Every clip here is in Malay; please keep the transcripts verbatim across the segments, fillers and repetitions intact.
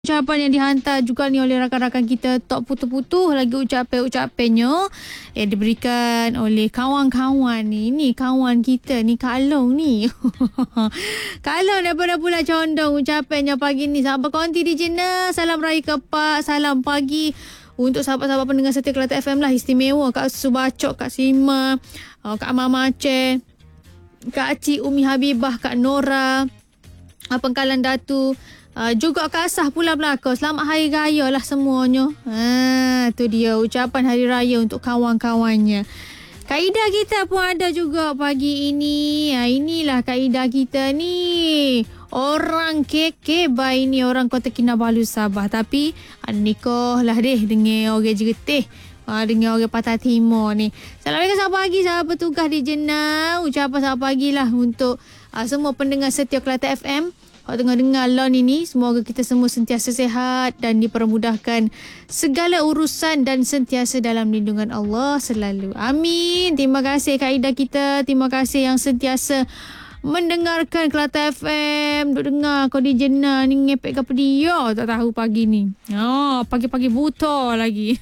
Ucapan yang dihantar juga ni oleh rakan-rakan kita, tak putus-putus lagi ucapan-ucapannya yang diberikan oleh kawan-kawan ni. Ni kawan kita ni, Kak Long ni. Kak Long daripada Pulau Condong ucapannya pagi ni. Sahabat konti di Jeddah, salam raya kepak, salam pagi untuk sahabat-sahabat pendengar setia Kelate F M lah. Istimewa Kak Subacok, Kak Sima, Kak Mama Aceh, Kak Cik Umi Habibah, Kak Nora, Pengkalan Datu, Uh, juga Kak Asah pula belakang. Selamat Hari Raya lah semuanya. Ha, tu dia ucapan Hari Raya untuk kawan-kawannya. Kaedah kita pun ada juga pagi ini. Ha, inilah kaedah kita ni. Orang keke bayi ni orang Kota Kinabalu Sabah. Tapi ada nikah lah deh dengan orang Jegetih. Ha, dengan orang Patah Timur ni. Assalamualaikum, selamat pagi sahabat bertugas di Jeddah. Ucapan selamat pagi lah untuk uh, semua pendengar setia Kelate F M. Kalau dengar-dengar lon ini, semoga kita semua sentiasa sihat dan dipermudahkan segala urusan dan sentiasa dalam lindungan Allah selalu. Amin. Terima kasih kaedah kita. Terima kasih yang sentiasa mendengarkan Kelate F M. Duk dengar kau di Jeddah ni ngepek ke pedia. Tak tahu pagi ni. Oh, pagi-pagi buta lagi.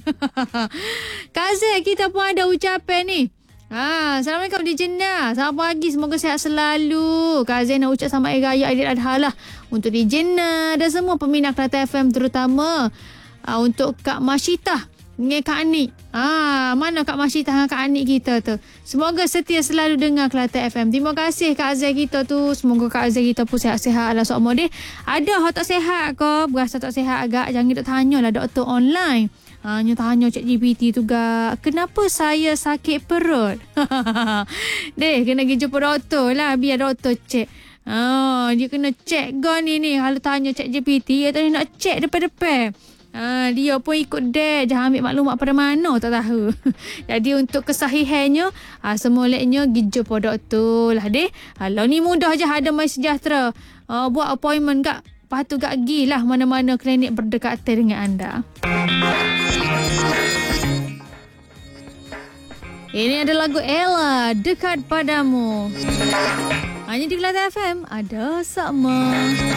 Kazek kita pun ada ucapan ni. Ha, Assalamualaikum di Jeddah. Selamat pagi, semoga sihat selalu. Kak Zain nak ucap selamat Hari Raya Aidiladha lah untuk di Jeddah dan semua peminat Kelate F M, terutama ha, untuk Kak Masyitah dengan Kak Anik. Ha, mana Kak Masyitah dengan Kak Anik kita tu. Semoga setia selalu dengar Kelate F M. Terima kasih Kak Zain kita tu. Semoga Kak Zain kita pun sihat-sihat lah sok modeh. Ada hak tak sihat ke? Berasa tak sihat agak, jangan duk tanyalah doktor online. Hanya tanya Cik G P T tu gak, kenapa saya sakit perut? Deh, kena pergi jumpa doktor lah, biar doktor cek. Ha, dia kena cek gak ni ni. Kalau tanya Cik G P T, dia tadi nak cek depan-depan. Ha, dia pun ikut dek, jangan ambil maklumat pada mana, tak tahu. Jadi untuk kesahihannya, ha, semoleknya pergi jumpa doktor lah deh. Kalau ni mudah je, ada My Sejahtera. Ha, buat appointment gak. Lepas tu gak pergi lah mana-mana klinik berdekatan dengan anda. Ini ada lagu Ella, Dekat Padamu. Hanya di Kelate F M, ada sama.